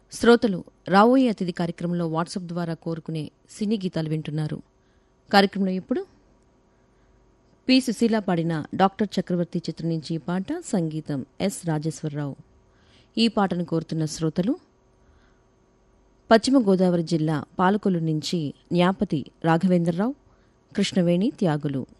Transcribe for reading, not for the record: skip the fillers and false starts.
శ్రోతలు రాబోయే అతిథి కార్యక్రమంలో వాట్సాప్ ద్వారా కోరుకునే సినీ గీతాలు వింటున్నారు. కార్యక్రమంలో ఇప్పుడు పి. సుశీల పాడిన డాక్టర్ చక్రవర్తి చిత్రం నుంచి ఈ పాట, సంగీతం ఎస్. రాజేశ్వరరావు. ఈ పాటను కోరుతున్న శ్రోతలు పశ్చిమ గోదావరి జిల్లా పాలకొల్లు నుంచి న్యాపతి రాఘవేంద్రరావు, కృష్ణవేణి, త్యాగులు.